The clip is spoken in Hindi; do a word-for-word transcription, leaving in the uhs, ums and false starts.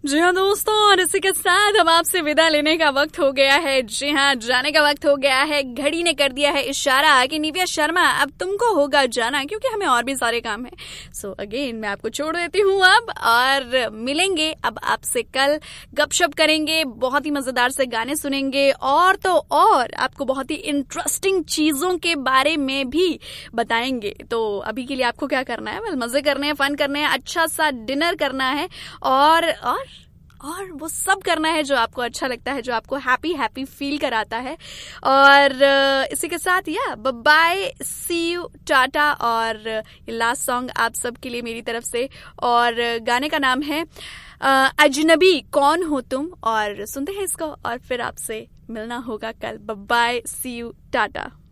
जी हाँ दोस्तों, और इसी के साथ अब आपसे विदा लेने का वक्त हो गया है। जी हाँ, जाने का वक्त हो गया है। घड़ी ने कर दिया है इशारा कि निव्या शर्मा अब तुमको होगा जाना, क्योंकि हमें और भी सारे काम हैं। सो so, अगेन मैं आपको छोड़ देती हूँ अब, और मिलेंगे अब आपसे कल। गपशप करेंगे, बहुत ही मजेदार से गाने सुनेंगे, और तो और आपको बहुत ही इंटरेस्टिंग चीजों के बारे में भी बताएंगे। तो अभी के लिए आपको क्या करना है, वेल मजे करने हैं, फन करने हैं, अच्छा सा डिनर करना है, और और और वो सब करना है जो आपको अच्छा लगता है, जो आपको हैप्पी हैप्पी फील कराता है। और इसी के साथ या बाय, सी यू, टाटा। और लास्ट सॉन्ग आप सब के लिए मेरी तरफ से, और गाने का नाम है अजनबी कौन हो तुम। और सुनते हैं इसको, और फिर आपसे मिलना होगा कल। Bye, C you, Tata.